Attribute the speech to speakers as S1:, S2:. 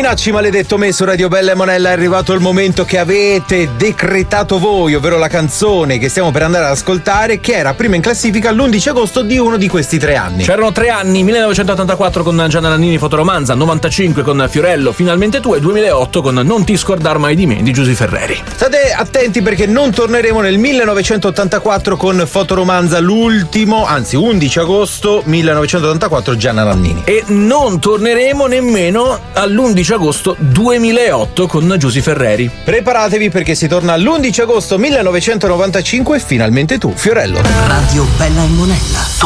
S1: Minacci maledetto me su Radio Bella e Monella, è arrivato il momento che avete decretato voi, ovvero la canzone che stiamo per andare ad ascoltare, che era prima in classifica l'11 agosto di uno di questi 3 anni.
S2: C'erano 3 anni, 1984 con Gianna Nannini Fotoromanza, 95 con Fiorello Finalmente tu e 2008 con Non ti scordar mai di me di Giusy Ferreri.
S1: State attenti perché non torneremo nel 1984 con Fotoromanza, l'ultimo, anzi 11 agosto 1984 Gianna Nannini.
S2: E non torneremo nemmeno all'11 agosto 2008 con Giusy Ferreri.
S1: Preparatevi perché si torna all'11 agosto 1995 e Finalmente tu, Fiorello.
S3: Radio Bella e Monella.